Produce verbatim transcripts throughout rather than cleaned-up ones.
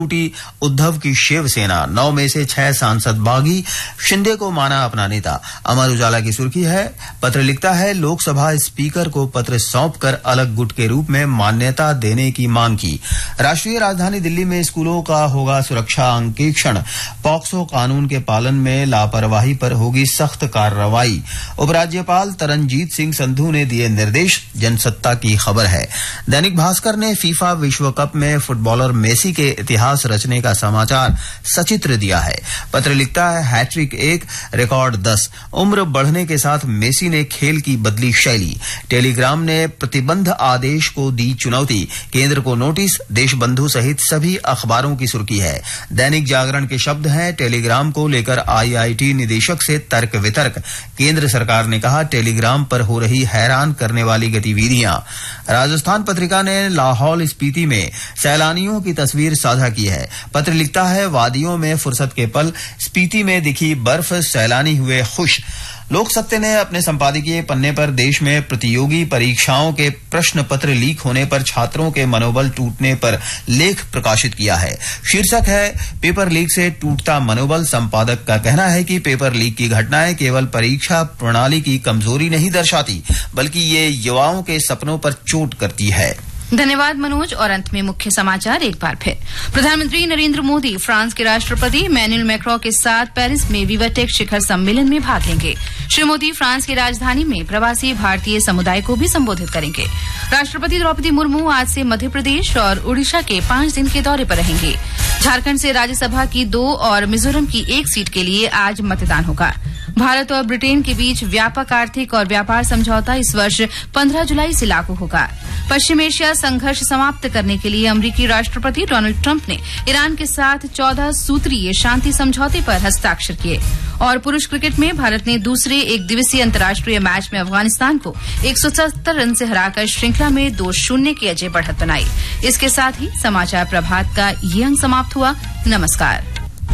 टूटी उद्धव की शिवसेना, नौ में से छह सांसद बागी, शिंदे को माना अपना नेता। अमर उजाला की सुर्खी है, पत्र लिखता है लोकसभा स्पीकर को पत्र सौंपकर अलग गुट के रूप में मान्यता देने की मांग की। राष्ट्रीय राजधानी दिल्ली में स्कूलों का होगा सुरक्षा अंकेक्षण, पॉक्सो कानून के पालन में लापरवाही पर होगी सख्त कार्रवाई। उपराज्यपाल तरनजीत सिंह संधू ने दिए निर्देश, जनसत्ता की खबर है। दैनिक भास्कर ने फीफा विश्व कप में फुटबॉलर मेसी के इतिहास रचने का समाचार सचित्र दिया है। पत्र लिखता है हैट्रिक एक, रिकॉर्ड दस। उम्र बढ़ने के साथ मेसी ने खेल की बदली शैली। टेलीग्राम ने प्रतिबंध आदेश को दी चुनौती, केंद्र को नोटिस, देशबंधु सहित सभी अखबारों की सुर्खी है। दैनिक जागरण के शब्द हैं, टेलीग्राम को लेकर आईआईटी निदेशक से तर्क वितर्क। केंद्र सरकार ने कहा टेलीग्राम पर हो रही हैरान करने वाली गतिविधियां। राजस्थान पत्रिका ने लाहौल स्पीति में सैलानियों की तस्वीर साझा की है। पत्र लिखता है वादियों में फुर्सत के पल, स्पीति में दिखी बर्फ, सैलानी हुए खुश। लोक सत्य ने अपने संपादकीय पन्ने पर देश में प्रतियोगी परीक्षाओं के प्रश्न पत्र लीक होने पर छात्रों के मनोबल टूटने पर लेख प्रकाशित किया है। शीर्षक है पेपर लीक से टूटता मनोबल। संपादक का कहना है कि पेपर लीक की घटनाएं केवल परीक्षा प्रणाली की कमजोरी नहीं दर्शाती, बल्कि ये युवाओं के सपनों पर चोट करती है। धन्यवाद मनोज। और अंत में मुख्य समाचार एक बार फिर। प्रधानमंत्री नरेंद्र मोदी फ्रांस के राष्ट्रपति इमैनुअल मैक्रों के साथ पेरिस में विवाटेक शिखर सम्मेलन में भाग लेंगे। श्री मोदी फ्रांस की राजधानी में प्रवासी भारतीय समुदाय को भी संबोधित करेंगे। राष्ट्रपति द्रौपदी मुर्मू आज से मध्य प्रदेश और उड़ीसा के पांच दिन के दौरे पर रहेंगे। झारखंड से राज्यसभा की दो और मिजोरम की एक सीट के लिए आज मतदान होगा। भारत और ब्रिटेन के बीच व्यापक आर्थिक और व्यापार समझौता इस वर्ष पंद्रह जुलाई से लागू होगा। पश्चिम एशिया संघर्ष समाप्त करने के लिए अमेरिकी राष्ट्रपति डोनाल्ड ट्रंप ने ईरान के साथ चौदह सूत्रीय शांति समझौते पर हस्ताक्षर किए। और पुरुष क्रिकेट में भारत ने दूसरे एक दिवसीय अंतर्राष्ट्रीय मैच में अफगानिस्तान को एक सौ सत्तर रन से हराकर श्रृंखला में दो शून्य की अजय बढ़त बनाई। इसके साथ ही समाचार प्रभात का ये अंक समाप्त हुआ। नमस्कार।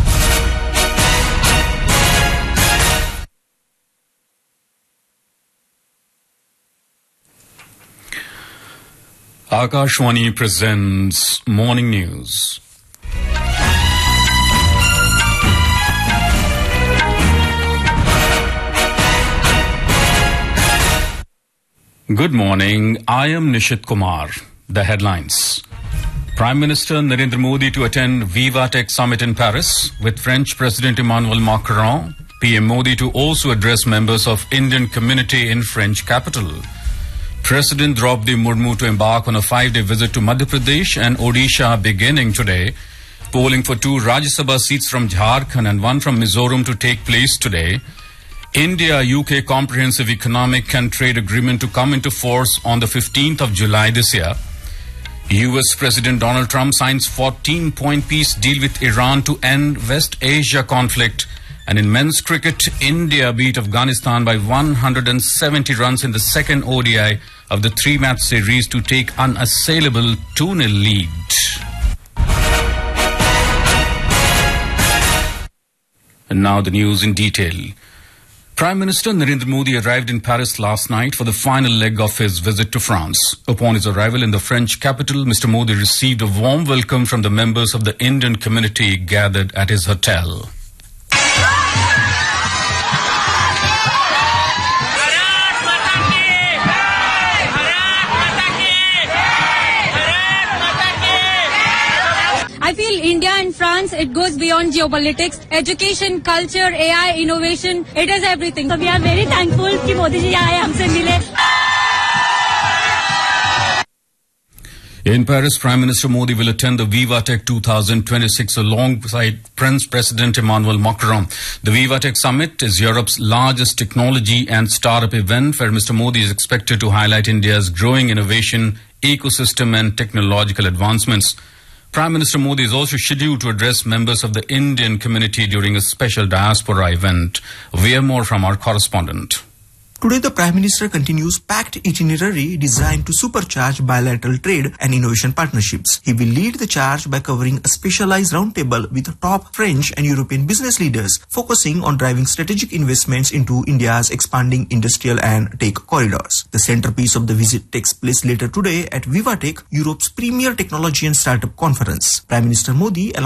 Akashwani presents Morning News. Good morning. I am Nishit Kumar. The headlines. Prime Minister Narendra Modi to attend Viva-Tech Summit in Paris with French President Emmanuel Macron. P M Modi to also address members of Indian community in French capital. President Draupadi Murmu to embark on a five-day visit to Madhya Pradesh and Odisha beginning today. Polling for two Rajya Sabha seats from Jharkhand and one from Mizoram to take place today. India-U K Comprehensive Economic and Trade Agreement to come into force on the fifteenth of July this year. U S President Donald Trump signs fourteen-point peace deal with Iran to end West Asia conflict. And in men's cricket, India beat Afghanistan by one hundred seventy runs in the second O D I of the three-match series to take unassailable two nil lead. And now the news in detail. Prime Minister Narendra Modi arrived in Paris last night for the final leg of his visit to France. Upon his arrival in the French capital, Mister Modi received a warm welcome from the members of the Indian community gathered at his hotel. I feel India and France, it goes beyond geopolitics, education, culture, A I, innovation, it is everything. So we are very thankful कि मोदी जी आए हमसे मिले. In Paris, Prime Minister Modi will attend the Viva-Tech twenty twenty-six alongside French President Emmanuel Macron. The Viva-Tech Summit is Europe's largest technology and startup event where Mister Modi is expected to highlight India's growing innovation, ecosystem and technological advancements. Prime Minister Modi is also scheduled to address members of the Indian community during a special diaspora event. We hear more from our correspondent. Today, the Prime Minister continues packed itinerary designed to supercharge bilateral trade and innovation partnerships. He will lead the charge by covering a specialized roundtable with top French and European business leaders, focusing on driving strategic investments into India's expanding industrial and tech corridors. The centerpiece of the visit takes place later today at VivaTech, Europe's premier technology and startup conference. Prime Minister Modi,